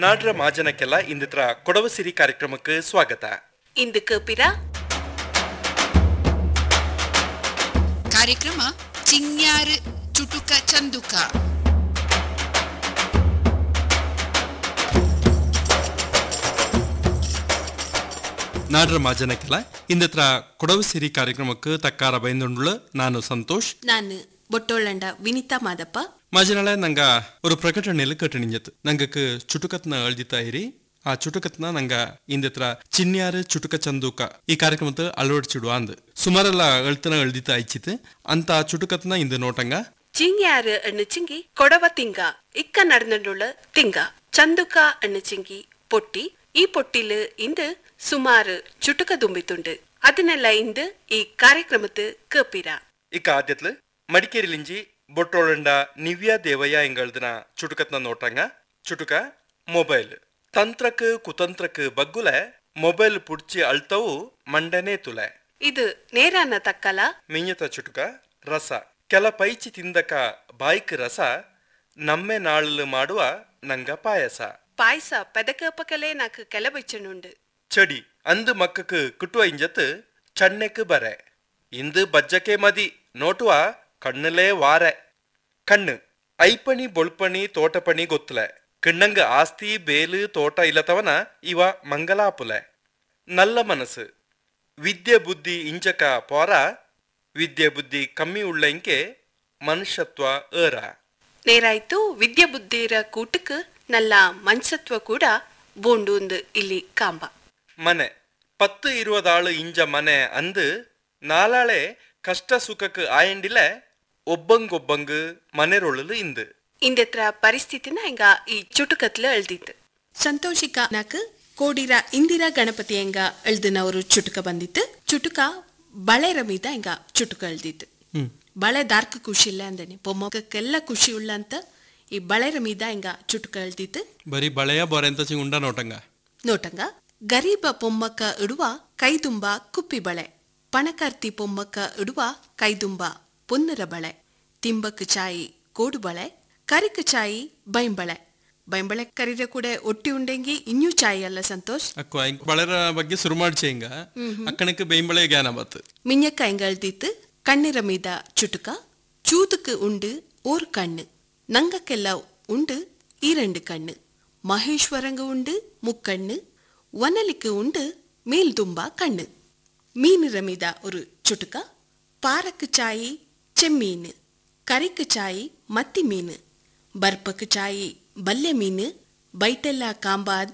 ನಾಡ್ರ ಮಾಜನಕ್ಕೆಲ್ಲ ಇಂದಿತ್ರ ಕೊಡವ ಸಿರಿ ಕಾರ್ಯಕ್ರಮಕ್ಕೆ ಸ್ವಾಗತ. ಇಂದು ಕೇಪಿರ ಕಾರ್ಯಕ್ರಮ ಚಿಂಗ್ಯಾರು ಚುಟುಕ ಚಂದುಕ. ನಾಡ್ರ ಮಾಜನಕ್ಕೆಲ್ಲ ಇಂದಿತ್ರ ಕೊಡವ ಸಿರಿ ಕಾರ್ಯಕ್ರಮಕ್ಕೆ ತಕ್ಕಾರ ಬೈಂದುಂಡುಳ ನಾನು ಸಂತೋಷ್. ನಾನು ಬೊಟ್ಟೋಳಂಡ ವಿನಿತಾ ಮಾದಪ್ಪ. ಮಾಜನಾಳೆ ನಂಗ ഒരു പ്രകടനയിൽ കേട്ടണിഞ്ഞത് ഞങ്ങൾക്ക് ചുട്ടുകത്ന എഴുതിത്തായിരി ആ ചുട്ടുകത്ന ನಂಗ ಇಂದಿತ್ರ ಚಿನ್ಯಾರು ಚುಟುಕ ಚಂದೂಕ ಈ ಕಾರ್ಯಕ್ರಮದ ಅಳವಡಿಸಿಡುವ ಅಂದ್ ಸುಮಾರೆಲ್ಲ ಎಳ್ತನ ಎಳ್ದಿತ್ತ ಐಚಿತ್ ಅಂತ ಚುಟುಕತ್ನ ಇಂದು ನೋಟಂಗ ಚಿಂಗ್ಯಾರು ಅಣ್ಣು ಚಿಂಗಿ ಕೊಡವ ತಿಂಗ ಇಕ್ಕ ನಡೆದುಳ್ಳ ತಿಂಗ ಚಂದುಕ ಅಣ್ಣು ಚಿಂಗಿ ಪೊಟ್ಟಿ ಈ ಪೊಟ್ಟಿಲು ಇಂದು ಸುಮಾರು ಚುಟುಕ ದುಂಬಿತುಂಡು ಅದನ್ನೆಲ್ಲ ಇಂದು ಈ ಕಾರ್ಯಕ್ರಮದ ಕೇಪಿರ. ಇಕ್ಕ ಆದ್ಯತ್ಲು ಮಡಿಕೇರಿಲಿಂಜಿ ಬೊಟ್ಟೋಳಂಡ ನಿವ್ಯಾ ದೇವಯ್ಯ ಎಂಗಳ್ದಿನ ಚುಟುಕತ್ನ ನೋಟಂಗ ಚುಟುಕ ಮೊಬೈಲ್ ತಂತ್ರಕ್ ಕುತಂತ್ರಕ್ ಬಗ್ಗುಲ ಮೊಬೈಲ್ ಪುಡ್ಚಿ ಅಳ್ತವು ಮಂಡನೆ ತುಲೆ ಇದು ನೇರಾನ ತಕ್ಕಲ ಮಿಂಯತ ಚುಟುಕ ರಸ ಕೆಲ ಪೈಚಿ ತಿಂದಕ ಬಾಯ್ಕ್ ರಸ ನಮ್ಮೆ ನಾಳಲು ಮಾಡುವ ನಂಗ ಪಾಯಸ ಪಾಯಸ ಪೆದಕಪಕಲೆ ನಾಕು ಕೆಲ ಬೈಚನುಂಡು ಚಡಿ ಅಂದು ಮಕ್ಕಕ್ ಕುಟುವ ಇಂಜತ್ ಚಣ್ಣೆಕ್ ಬರೆ ಇಂದು ಬಜ್ಜಕೆ ಮದಿ ನೋಟುವ ಕಣ್ಣಲೇ ವಾರೆ ಕಣ್ಣು ಐಪಣಿ ಬೊಳ್ಪಣಿ ತೋಟಪಣಿ ಗೊತ್ತಲೆ ಕಣ್ಣಂಗ ಆಸ್ತಿ ಬೇಲು ತೋಟ ಇಲ್ಲತವನ ಇವ ಮಂಗಲಾಪುಲೆ ನಲ್ಲ ಮನಸ್ಸು ವಿದ್ಯೆ ಬುದ್ಧಿ ಇಂಜಕ ಪೋರ ವಿದ್ಯೆ ಬುದ್ಧಿ ಕಮ್ಮಿ ಉಳ್ಳಂಕೆ ಮನುಷ್ಯತ್ವ ಏರ ನೇರಾಯ್ತು. ವಿದ್ಯೆ ಬುದ್ಧಿರ ಕೂಟಕ್ ನಲ್ಲ ಮನ್ಸತ್ವ ಕೂಡ ಬೋಂಡು ಇಲ್ಲಿ ಕಾಂಬ ಮನೆ 10 20 ಇಂಜ ಮನೆ ಅಂದು ನಾಲಾಳೆ ಕಷ್ಟ ಸುಖಕ್ ಆಯಂಡಿಲೆ ಒಬ್ಬಂಗೊಬ್ಬಂಗ್ ಮನೆರೊಳಲು ಇಂದು ಇಂದತ್ರ ಪರಿಸ್ಥಿತಿನ ಹಿಂಗ ಈ ಚುಟುಕತ್ಲ ಎಳ್ದಿತ್ತು. ಸಂತೋಷಿಕ ನಾಕ್ ಕೋಡಿರ ಇಂದಿರಾ ಗಣಪತಿ ಹೆಂಗ ಎಳ್ದಿನವರು ಚುಟುಕ ಬಂದಿತ್ತು. ಚುಟುಕ ಬಳೆ ರಮೀದ ಹಿಂಗ ಚುಟುಕ ಎಳ್ದಿತ್ತು. ಬಳೆ ದಾರ್ಕ ಖುಷಿ ಇಲ್ಲ ಅಂದನೆ ಪೊಮ್ಮಕ್ಕೆಲ್ಲ ಖುಷಿ ಉಳ್ಳ ಅಂತ ಈ ಬಳೆ ರಮೀದ ಹಿಂಗ ಚುಟುಕ ಎಳ್ದಿತ್ತು. ಬರೀ ಬಳೆಯ ಬೊರೆಂತ ಚಿಂಗುಂಡ ನೋಟಂಗ ಗರೀಬ ಪೊಮ್ಮಕ್ಕ ಇಡುವ ಕೈದುಂಬ ಕುಪ್ಪಿ ಬಳೆ, ಪಣಕರ್ತಿ ಪೊಮ್ಮಕ್ಕ ಇಡುವ ಕೈದುಂಬ ಪೊನ್ನರ ಬಳೆ, ತಿಂಬಕ್ ಚಾಯಿ ಕೋಡು ಬಳೆ, ಕರಿಕ ಚಾಯಿ ಬೈಂಬಳೆ. ಬೈಂಬಳೆ ಕರಿರೆ ಕೂಡ ಒಟ್ಟಿ ಉಂಡೆಂಗಿ ಇನ್ನೂ ಚಾಯಿ ಅಲ್ಲ ಸಂತೋಷ್ ಬಳೆರ ಬಗ್ಗೆ ಶುರು ಮಾಡ್ಚೆ ಹಿಂಗ ಅಕ್ಕಣಕ್ಕೆ ಬೈಂಬಳೆ ಜ್ಞಾನ ಬತ್ತು. ಮಿಂಜಕ್ಕ ಹಿಂಗ ಎಳ್ದಿತ್ತು. ಕಣ್ಣಿರ ಮೀದ ಚುಟುಕ ಚೂತುக்கு ಉಂಡು ಓರ್ ಕಣ್ಣು ನಂಗಕ್ಕೆಲ್ಲ ಉಂಡು ಈರಂಡು ಕಣ್ಣು ಮಹೇಶ್ವರಂಗ ಉಂಡು ಮುಕ್ಕಣ್ಣು ವನಲಿக்கு ಉಂಡು ಮೇಲ್ ತುಂಬ ಕಣ್ಣು. ಮೀನಿರ ಮೀದ ஒரு ಚುಟುಕ ಪಾರಕ್ ಚಾಯಿ ಚೆಮ್ಮೀನು, ಕರಿಕ್ ಚಾಯಿ ಮತ್ತಿ ಮೀನು, ಬರ್ಪಕ್ ಚಾಯಿ ಬಲ್ಲೆ ಮೀನು, ಬೈಟೆಲ್ಲ ಕಾಂಬಾದು